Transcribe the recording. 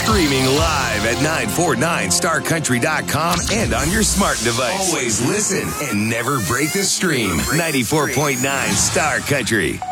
Streaming live at 949starcountry.com and on your smart device. Always listen and never break the stream. 94.9 Star Country.